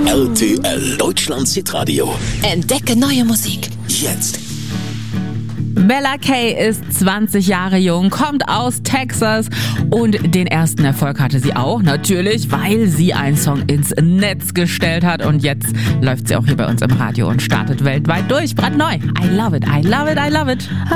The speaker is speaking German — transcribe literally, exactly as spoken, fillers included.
R T L Deutschlands Hitradio. Entdecke neue Musik. Jetzt. Bella Kay ist zwanzig Jahre jung, kommt aus Texas und den ersten Erfolg hatte sie auch, natürlich, weil sie einen Song ins Netz gestellt hat und jetzt läuft sie auch hier bei uns im Radio und startet weltweit durch, brandneu. I love it, I love it, I love it.